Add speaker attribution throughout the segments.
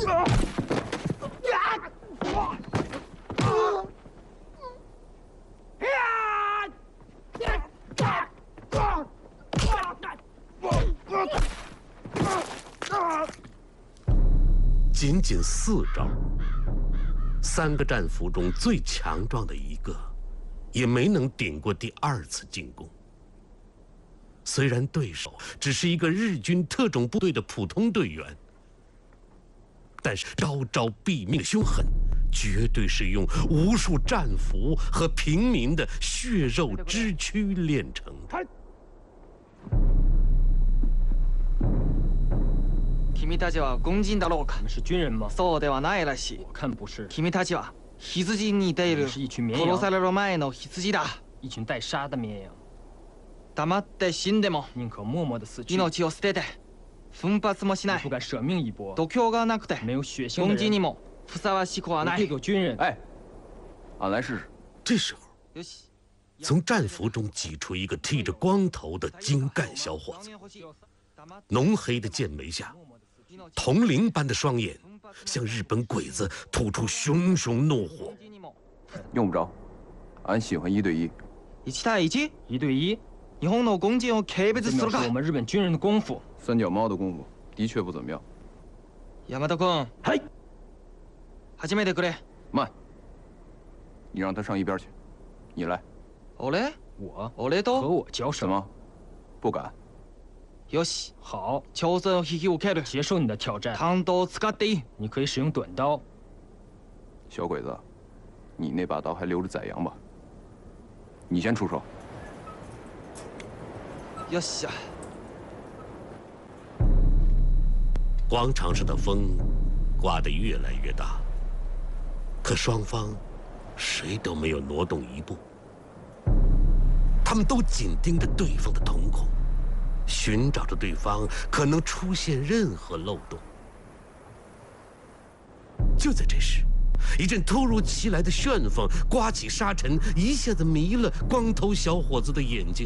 Speaker 1: 仅仅4招，3个战俘中最强壮的一个，也没能顶过第2次进攻。虽然对手只是一个日军特种部队的普通队员，但是招招毙命的凶狠，绝对是用无数战俘和平民的血肉之躯炼成的。
Speaker 2: 君たちは軍人だろうか？
Speaker 3: 你们是军人吗？
Speaker 2: そうではないらしい。
Speaker 3: 我看不是。
Speaker 2: 君たちは羊に似ている。
Speaker 3: 是一群绵羊。
Speaker 2: 殺される前の羊だ。
Speaker 3: 一群待杀的绵羊。
Speaker 2: 黙って死んでも
Speaker 3: 宁可默默的死去。
Speaker 2: 命を捨てて奮発もしない。
Speaker 3: 不敢舍命一搏。
Speaker 2: 度胸がなくて
Speaker 3: 没有血性的人。
Speaker 2: 軍人にもふさわしくはない。
Speaker 3: 这个军人。
Speaker 4: 哎，俺来试试。
Speaker 1: 这时候，从战俘中挤出一个剃着光头的精干小伙子，浓黑的剑眉下，铜铃般的双眼，向日本鬼子吐出熊熊怒火。
Speaker 4: 用不着，俺喜欢1对1。
Speaker 2: 1対1？
Speaker 3: 1对1？
Speaker 2: 日本の軍人を軽蔑するか？
Speaker 3: 我们日本军人的功夫。
Speaker 4: 3脚猫的功夫的确不怎么样。
Speaker 2: 山田君。
Speaker 3: はい。
Speaker 2: 始めてくれ。
Speaker 4: 慢。你让他上一边去，你来。
Speaker 2: 俺？
Speaker 3: 俺と？和我交手？
Speaker 4: 什么？不敢。
Speaker 2: よし。
Speaker 3: 好。
Speaker 2: 挑戦を引き受ける。
Speaker 3: 接受你的挑战。
Speaker 2: 短刀を使っていい。
Speaker 3: 你可以使用短刀。
Speaker 4: 小鬼子，你那把刀还留着宰羊吧？你先出手。
Speaker 2: よっしゃ。
Speaker 1: 广场上的风刮得越来越大，可双方谁都没有挪动一步。他们都紧盯着对方的瞳孔，寻找着对方可能出现任何漏洞。就在这时，一阵突如其来的旋风刮起沙尘，一下子迷了光头小伙子的眼睛。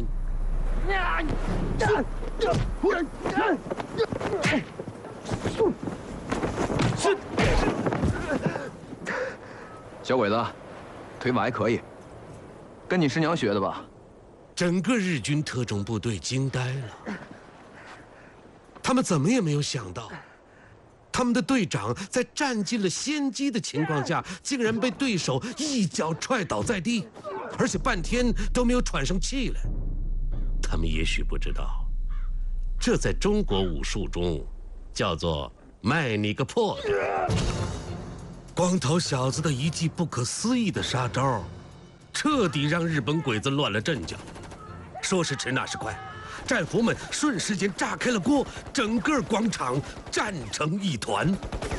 Speaker 4: 小鬼子，腿法还可以，跟你师娘学的吧？
Speaker 1: 整个日军特种部队惊呆了，他们怎么也没有想到，他们的队长在占尽了先机的情况下，竟然被对手一脚踹倒在地，而且半天都没有喘上气来。他们也许不知道，这在中国武术中叫做卖你个破的。光头小子的一记不可思议的杀招，彻底让日本鬼子乱了阵脚。说时迟，那时快，战俘们瞬时间炸开了锅，整个广场战成一团。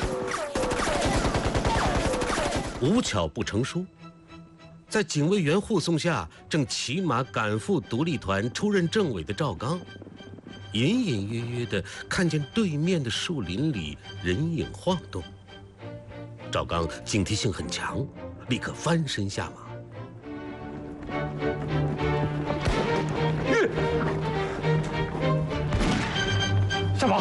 Speaker 1: 无巧不成书，在警卫员护送下，正骑马赶赴独立团出任政委的赵刚，隐隐约约地看见对面的树林里人影晃动。赵刚警惕性很强，立刻翻身下马。
Speaker 3: 下马！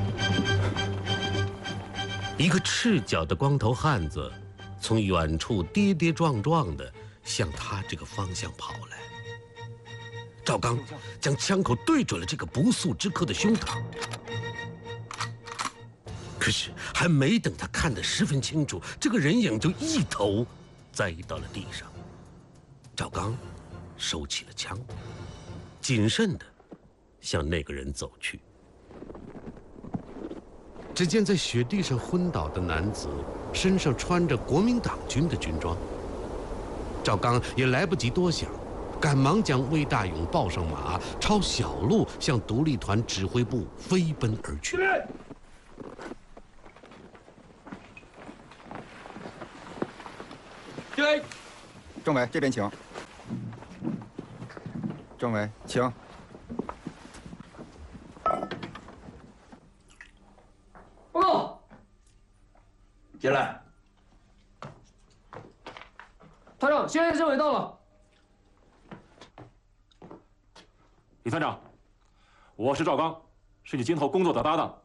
Speaker 1: 一个赤脚的光头汉子从远处跌跌撞撞地向他这个方向跑来。赵刚将枪口对准了这个不速之客的胸膛，可是还没等他看得十分清楚，这个人影就一头栽到了地上。赵刚收起了枪，谨慎地向那个人走去。只见在雪地上昏倒的男子身上穿着国民党军的军装，赵刚也来不及多想，赶忙将魏大勇抱上马，抄小路向独立团指挥部飞奔而去。
Speaker 5: 进来，政委这边请。政委，请。
Speaker 3: 报告。
Speaker 6: 进来。
Speaker 3: 团长，现在政委到了。
Speaker 7: 李团长，我是赵刚，是你今后工作的搭档。